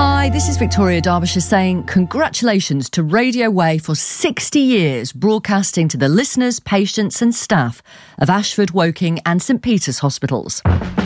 Hi, this is Victoria Derbyshire saying congratulations to Radio Way for 60 years broadcasting to the listeners, patients and staff of Ashford, Woking and St Peter's hospitals.